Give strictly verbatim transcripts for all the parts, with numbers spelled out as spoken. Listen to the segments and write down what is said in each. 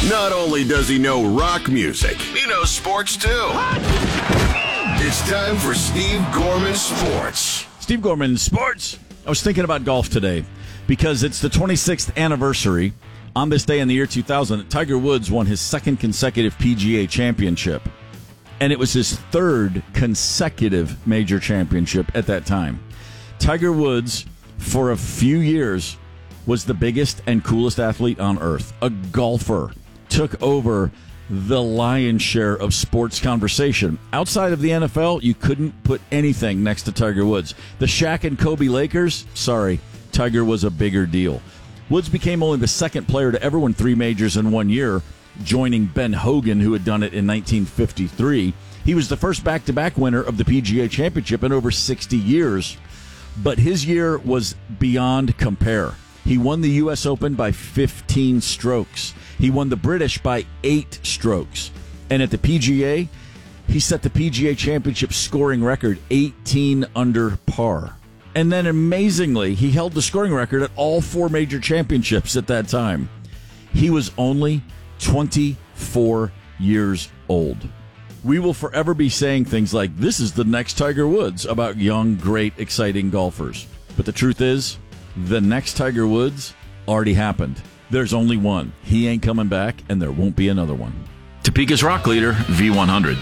Not only does he know rock music, he knows sports too. It's time for Steve Gorman Sports. Steve Gorman Sports. I was thinking about golf today because it's the twenty-sixth anniversary. On this day in the year two thousand, Tiger Woods won his second consecutive P G A championship. And it was his third consecutive major championship at that time. Tiger Woods, for a few years, was the biggest and coolest athlete on earth. A golfer took over the lion's share of sports conversation. Outside of the N F L, you couldn't put anything next to Tiger Woods. The Shaq and Kobe Lakers, sorry, Tiger was a bigger deal. Woods became only the second player to ever win three majors in one year, joining Ben Hogan, who had done it in nineteen fifty-three. He was the first back-to-back winner of the P G A Championship in over sixty years, but his year was beyond compare. He won the U S Open by fifteen strokes. He won the British by eight strokes. And at the P G A, he set the P G A Championship scoring record, eighteen under par. And then amazingly, he held the scoring record at all four major championships at that time. He was only twenty-four years old. We will forever be saying things like, this is the next Tiger Woods, about young, great, exciting golfers. But the truth is, the next Tiger Woods already happened. There's only one. He ain't coming back, and there won't be another one. Topeka's Rock Leader, V one hundred.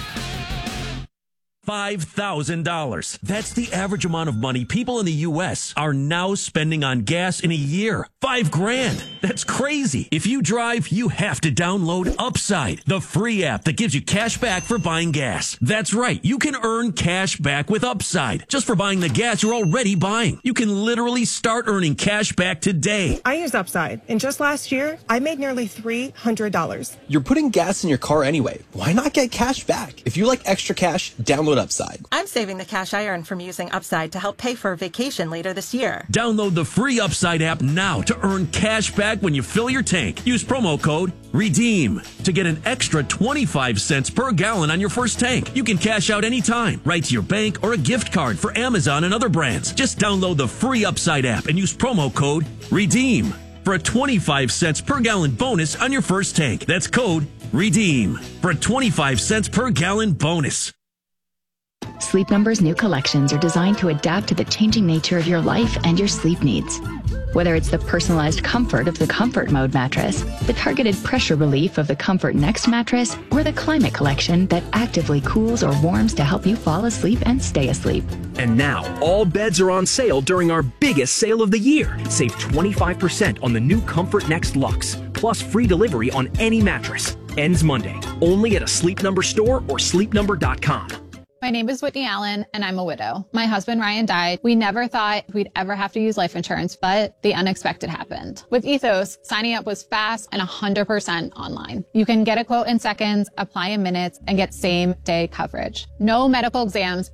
five thousand dollars. That's the average amount of money people in the U S are now spending on gas in a year. Five grand. That's crazy. If you drive, you have to download Upside, the free app that gives you cash back for buying gas. That's right. You can earn cash back with Upside just for buying the gas you're already buying. You can literally start earning cash back today. I use Upside, and just last year, I made nearly three hundred dollars. You're putting gas in your car anyway. Why not get cash back? If you like extra cash, download Upside. I'm saving the cash I earn from using Upside to help pay for a vacation later this year. Download the free Upside app now to earn cash back when you fill your tank. Use promo code REDEEM to get an extra twenty-five cents per gallon on your first tank. You can cash out anytime, right to your bank or a gift card for Amazon and other brands. Just download the free Upside app and use promo code REDEEM for a twenty-five cents per gallon bonus on your first tank. That's code REDEEM for a twenty-five cents per gallon bonus. Sleep Number's new collections are designed to adapt to the changing nature of your life and your sleep needs. Whether it's the personalized comfort of the Comfort Mode mattress, the targeted pressure relief of the Comfort Next mattress, or the Climate Collection that actively cools or warms to help you fall asleep and stay asleep. And now, all beds are on sale during our biggest sale of the year. Save twenty-five percent on the new Comfort Next Luxe, plus free delivery on any mattress. Ends Monday, only at a Sleep Number store or sleep number dot com. My name is Whitney Allen, and I'm a widow. My husband, Ryan, died. We never thought we'd ever have to use life insurance, but the unexpected happened. With Ethos, signing up was fast and one hundred percent online. You can get a quote in seconds, apply in minutes, and get same-day coverage. No medical exams,